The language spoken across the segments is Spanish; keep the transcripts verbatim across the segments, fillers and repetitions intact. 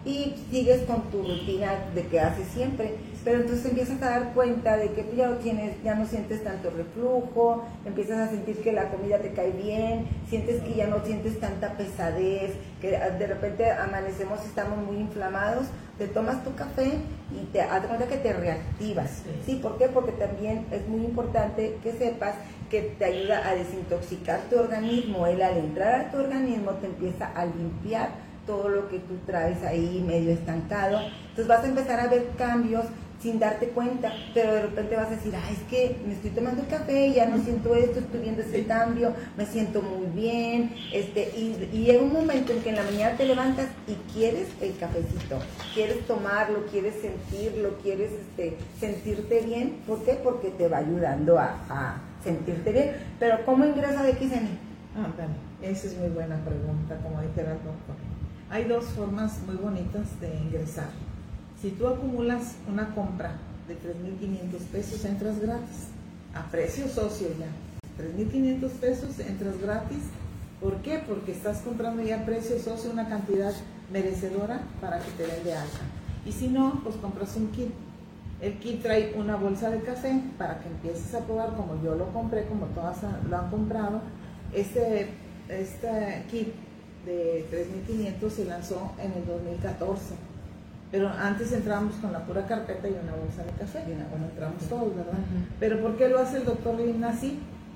y sigues con tu rutina de que haces siempre, pero entonces empiezas a dar cuenta de que ya no tienes, ya no sientes tanto reflujo, empiezas a sentir que la comida te cae bien, sientes que ya no sientes tanta pesadez, que de repente amanecemos, estamos muy inflamados, te tomas tu café y te das cuenta que te reactivas. Sí. ¿Sí? ¿Por qué? Porque también es muy importante que sepas que te ayuda a desintoxicar tu organismo. Él al entrar a tu organismo te empieza a limpiar todo lo que tú traes ahí medio estancado. Entonces vas a empezar a ver cambios sin darte cuenta, pero de repente vas a decir, ay, es que me estoy tomando el café, ya no siento esto, estoy viendo este cambio, me siento muy bien, este, y, y llega un momento en que en la mañana te levantas y quieres el cafecito, quieres tomarlo, quieres sentirlo, quieres este, sentirte bien. ¿Por qué? Porque te va ayudando a, a sentirte bien. Pero ¿cómo ingresa de X N? Ah, vale. Esa es muy buena pregunta, como dijera el doctor. Hay dos formas muy bonitas de ingresar. Si tú acumulas una compra de tres mil quinientos pesos, entras gratis, a precio socio ya. tres mil quinientos pesos, entras gratis. ¿Por qué? Porque estás comprando ya a precio socio una cantidad merecedora para que te den de alta. Y si no, pues compras un kit. El kit trae una bolsa de café para que empieces a probar, como yo lo compré, como todas lo han comprado. Este, este kit de tres mil quinientos se lanzó en el dos mil catorce. Pero antes entrábamos con la pura carpeta y una bolsa de café. Y bueno, entramos todos, ¿verdad? Uh-huh. Pero ¿por qué lo hace el doctor Lina así?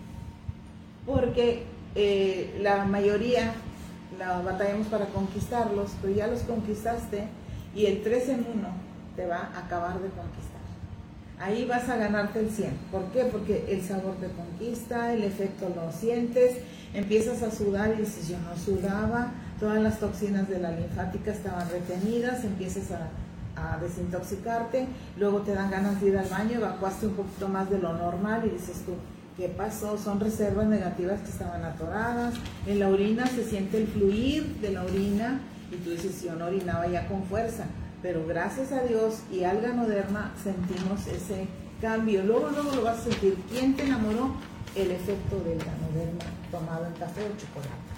Porque eh, la mayoría la batallamos para conquistarlos, pero ya los conquistaste y el tres en uno te va a acabar de conquistar. Ahí vas a ganarte el cien. ¿Por qué? Porque el sabor te conquista, el efecto lo sientes, empiezas a sudar y dices, yo no sudaba, todas las toxinas de la linfática estaban retenidas, empiezas a, a desintoxicarte, luego te dan ganas de ir al baño, evacuaste un poquito más de lo normal y dices tú, ¿qué pasó? Son reservas negativas que estaban atoradas, en la orina se siente el fluir de la orina y tú dices, yo no orinaba ya con fuerza, pero gracias a Dios y al Ganoderma sentimos ese cambio, luego luego lo vas a sentir. ¿Quién te enamoró? El efecto del Ganoderma tomado en café o chocolate.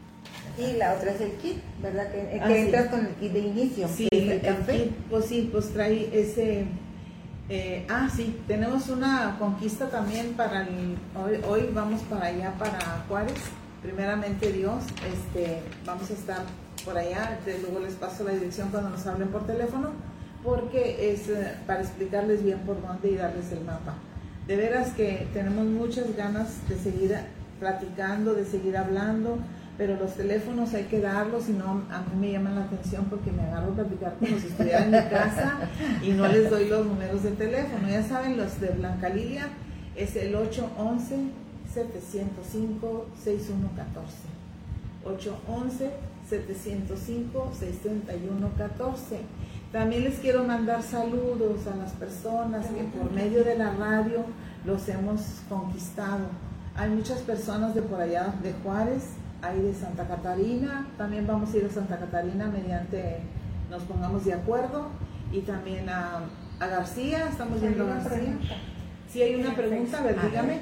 Y la otra es el kit, ¿verdad? Que, que ah, entras sí. con el kit de inicio. Sí, el, el café. Kit, pues sí, pues trae ese... Eh, ah, sí, tenemos una conquista también para el... Hoy, hoy vamos para allá, para Juárez. Primeramente Dios, este, vamos a estar por allá. Luego les paso la dirección cuando nos hablen por teléfono, porque es eh, para explicarles bien por dónde y darles el mapa. De veras que tenemos muchas ganas de seguir platicando, de seguir hablando, pero los teléfonos hay que darlos, y no, a mí me llaman la atención porque me agarro a platicar como si estuviera en mi casa y no les doy los números de teléfono. Ya saben, los de Blanca Lilia es el ocho once, setecientos cinco, sesenta y uno catorce. ocho once, setecientos cinco, sesenta y uno catorce. También les quiero mandar saludos a las personas que por medio de la radio los hemos conquistado. Hay muchas personas de por allá de Juárez, hay de Santa Catarina, también vamos a ir a Santa Catarina mediante nos pongamos de acuerdo, y también a, a García, estamos viendo a García. Si hay una pregunta, a ver, dígame.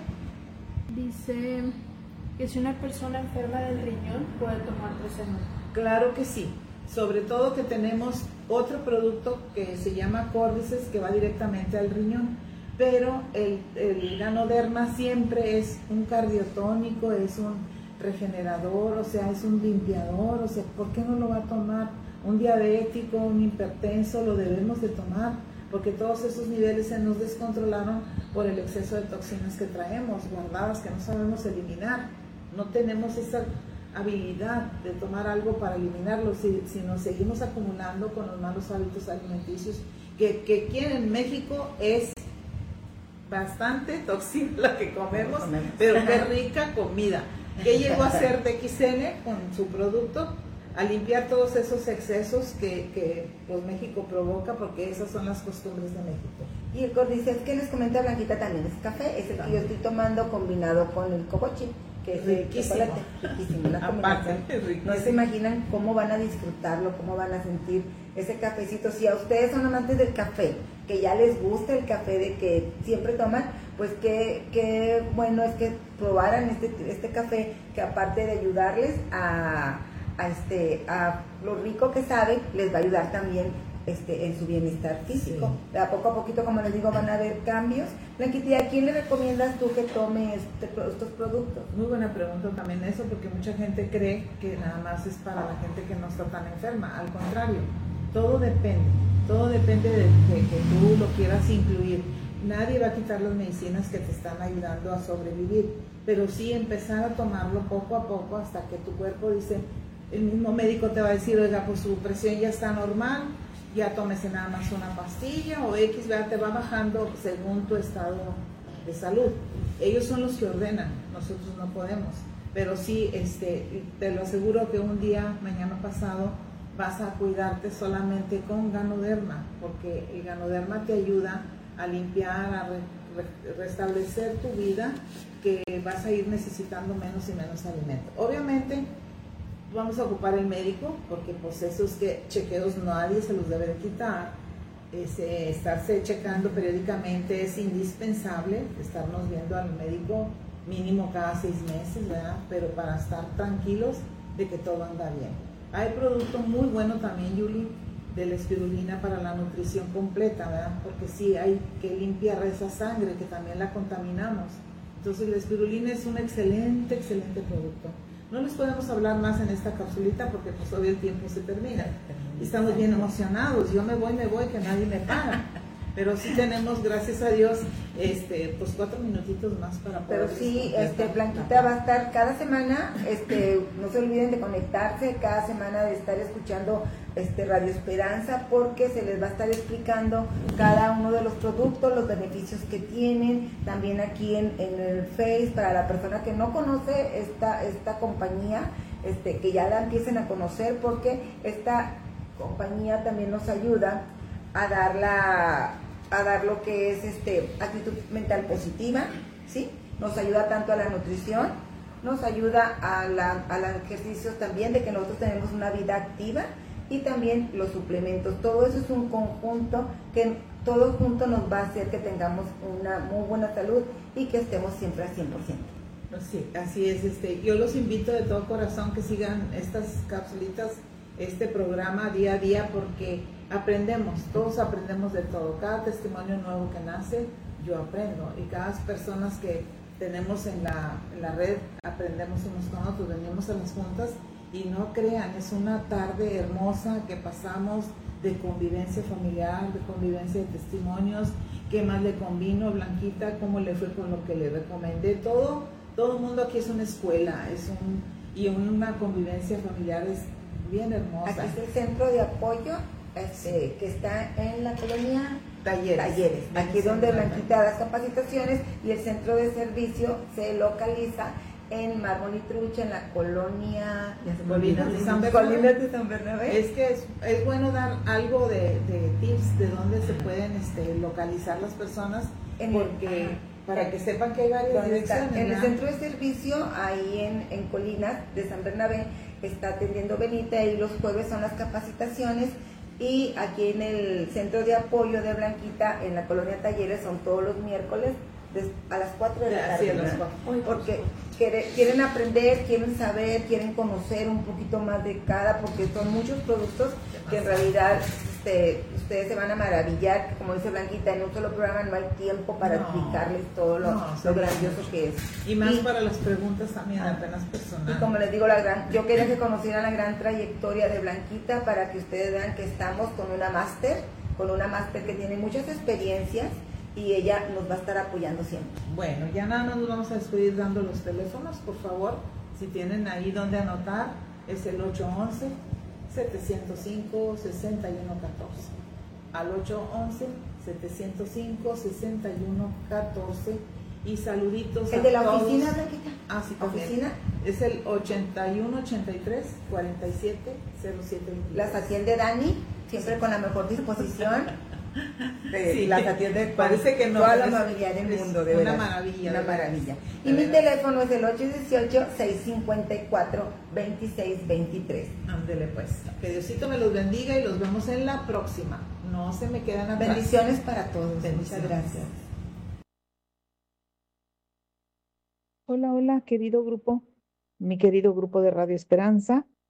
Dice que si una persona enferma del riñón puede tomar Troceno. Claro que sí, sobre todo que tenemos otro producto que se llama Córdices, que va directamente al riñón, pero el, el Ganoderma siempre es un cardiotónico, es un regenerador, o sea, es un limpiador, o sea, ¿por qué no lo va a tomar? Un diabético, un hipertenso, lo debemos de tomar, porque todos esos niveles se nos descontrolaron por el exceso de toxinas que traemos, guardadas, que no sabemos eliminar. No tenemos esa habilidad de tomar algo para eliminarlo, si, si nos seguimos acumulando con los malos hábitos alimenticios, que, que aquí en México es bastante toxina la que comemos, pero qué rica comida. ¿Qué llegó a hacer D X N con su producto? A limpiar todos esos excesos que, que pues, México provoca, porque esas son las costumbres de México. Y el Córdices que les comenta Blanquita también es café, es el que yo estoy tomando combinado con el cocochi, que es el chocolate. Riquísimo, la combinación. No se imaginan cómo van a disfrutarlo, cómo van a sentir ese cafecito. Si a ustedes son amantes del café, que ya les gusta el café de que siempre toman, pues qué, qué bueno es que probaran este, este café, que aparte de ayudarles a, a, este, a lo rico que sabe, les va a ayudar también este, en su bienestar físico. Sí. De a poco a poquito, como les digo, van a haber cambios. Blanquita, ¿a quién le recomiendas tú que tome este, estos productos? Muy buena pregunta también eso, porque mucha gente cree que nada más es para la gente que no está tan enferma. Al contrario, todo depende, todo depende de que, que tú lo quieras incluir. Nadie va a quitar las medicinas que te están ayudando a sobrevivir, pero sí empezar a tomarlo poco a poco hasta que tu cuerpo dice, el mismo médico te va a decir, oiga, pues su presión ya está normal, ya tómese nada más una pastilla o X, ¿verdad? Te va bajando según tu estado de salud. Ellos son los que ordenan, nosotros no podemos, pero sí, este, te lo aseguro que un día, mañana pasado, vas a cuidarte solamente con Ganoderma, porque el Ganoderma te ayuda a limpiar, a re, re, restablecer tu vida, que vas a ir necesitando menos y menos alimento. Obviamente vamos a ocupar el médico, porque pues esos que chequeos nadie se los debe de quitar. Ese, estarse checando periódicamente es indispensable, estarnos viendo al médico mínimo cada seis meses, ¿verdad? Pero para estar tranquilos de que todo anda bien. Hay producto muy bueno también, Yuli, de la espirulina para la nutrición completa, ¿verdad? Porque sí hay que limpiar esa sangre que también la contaminamos. Entonces la espirulina es un excelente, excelente producto. No les podemos hablar más en esta capsulita porque pues hoy el tiempo se termina. Y estamos bien emocionados, yo me voy, me voy, que nadie me para. Pero sí tenemos, gracias a Dios, este, pues cuatro minutitos más para poder... Pero sí, este, Blanquita va a estar cada semana, este, no se olviden de conectarse, cada semana de estar escuchando este, Radio Esperanza, porque se les va a estar explicando cada uno de los productos, los beneficios que tienen, también aquí en, en el Face, para la persona que no conoce esta, esta compañía, este, que ya la empiecen a conocer, porque esta compañía también nos ayuda a dar la... a dar lo que es este actitud mental positiva, ¿sí? Nos ayuda tanto a la nutrición, nos ayuda a, la, a los ejercicios también, de que nosotros tenemos una vida activa, y también los suplementos. Todo eso es un conjunto que todo junto nos va a hacer que tengamos una muy buena salud y que estemos siempre al cien por ciento. Sí, así es. Este, yo los invito de todo corazón que sigan estas capsulitas, este programa día a día, porque aprendemos, todos aprendemos de todo. Cada testimonio nuevo que nace, yo aprendo, y cada persona que tenemos en la, en la red aprendemos unos con otros, venimos a las juntas y no crean, es una tarde hermosa que pasamos de convivencia familiar, de convivencia de testimonios. ¿Qué más le convino, Blanquita? ¿Cómo le fue con lo que le recomendé? Todo, todo el mundo aquí es una escuela, es un, y una convivencia familiar es bien hermosa. Aquí es el centro de apoyo este, que está en la colonia Talleres. Talleres. Aquí es donde Blanquita da las capacitaciones, y el centro de servicio se localiza en Mármol y Trucha, en la colonia Colinas de San Bernabé. Colinas de San Bernabé. Es que es, es bueno dar algo de, de tips de dónde se pueden este, localizar las personas, en porque el, para que sepan que hay varias direcciones. En el centro de servicio, ahí en, en Colinas de San Bernabé, está atendiendo Benita, y los jueves son las capacitaciones, y aquí en el centro de apoyo de Blanquita, en la colonia Talleres, son todos los miércoles a las cuatro de la tarde, sí, porque quieren aprender, quieren saber, quieren conocer un poquito más de cada, porque son muchos productos que en realidad este, ustedes se van a maravillar, que como dice Blanquita, en un solo programa no hay tiempo para no, explicarles todo lo, no, lo grandioso que es. Y más y, para las preguntas también, ah, apenas personales. Y como les digo, la gran, yo quería que conocieran la gran trayectoria de Blanquita, para que ustedes vean que estamos con una máster, con una máster que tiene muchas experiencias, y ella nos va a estar apoyando siempre. Bueno, ya nada más nos vamos a despedir dando los teléfonos, por favor, si tienen ahí donde anotar, es el ocho once, setecientos cinco, sesenta y uno catorce, al ocho once, setecientos cinco, sesenta y uno catorce, y saluditos ¿El a de la todos. oficina, Blanquita? Ah, sí, ¿Oficina? Es el ochenta y uno, ochenta y tres, cuarenta y siete, cero siete veintidós. Las atiende Dani, siempre sí, con la mejor disposición. De, sí, las atiende con parece que no, toda la amabilidad del mundo, de una verdad. maravilla, una de maravilla. Y de mi verdad. teléfono es el ocho uno ocho, seis cinco cuatro, dos seis dos tres. Ándele pues, que Diosito me los bendiga y los vemos en la próxima. No se me quedan atrás. Bendiciones para todos. Bendiciones. Muchas gracias. Hola, hola, querido grupo, mi querido grupo de Radio Esperanza.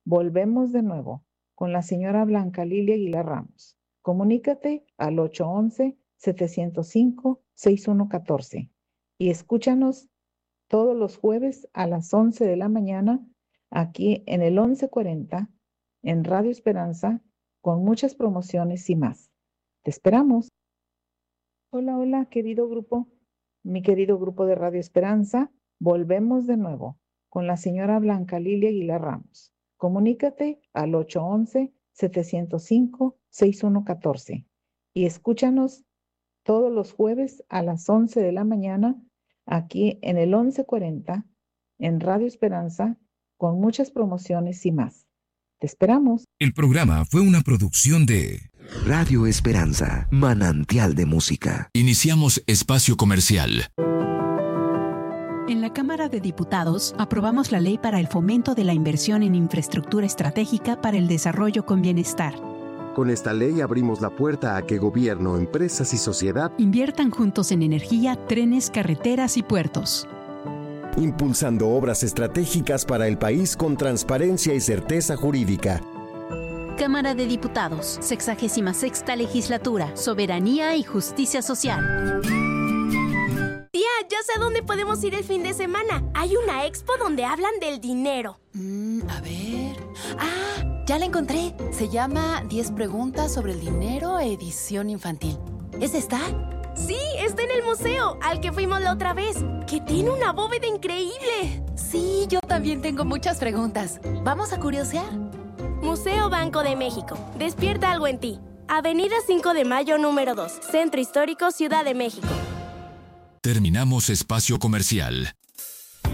Volvemos de nuevo con la señora Blanca Lilia Aguilar Ramos. Comunícate al ocho once, setecientos cinco, sesenta y uno catorce y escúchanos todos los jueves a las once de la mañana aquí en el once cuarenta en Radio Esperanza con muchas promociones y más. Te esperamos. Hola, hola, querido grupo, mi querido grupo de Radio Esperanza. Volvemos de nuevo con la señora Blanca Lilia Aguilar Ramos. Comunícate al ocho once, setecientos cinco, sesenta y uno catorce y escúchanos todos los jueves a las once de la mañana aquí en el once cuarenta en Radio Esperanza con muchas promociones y más. Te esperamos. El programa fue una producción de Radio Esperanza, manantial de música. Iniciamos espacio comercial. En la Cámara de Diputados aprobamos la ley para el fomento de la inversión en infraestructura estratégica para el desarrollo con bienestar. Con esta ley abrimos la puerta a que gobierno, empresas y sociedad inviertan juntos en energía, trenes, carreteras y puertos. Impulsando obras estratégicas para el país con transparencia y certeza jurídica. Cámara de Diputados, sexagésima sexta legislatura, soberanía y justicia social. Tía, ya sé a dónde podemos ir el fin de semana. Hay una expo donde hablan del dinero. Mm, a ver... ¡Ah! Ya la encontré. Se llama diez preguntas sobre el dinero, edición infantil. ¿Es esta? Sí, está en el museo, al que fuimos la otra vez, que tiene una bóveda increíble. Sí, yo también tengo muchas preguntas. ¿Vamos a curiosear? Museo Banco de México. Despierta algo en ti. Avenida cinco de mayo, número dos. Centro Histórico, Ciudad de México. Terminamos espacio comercial.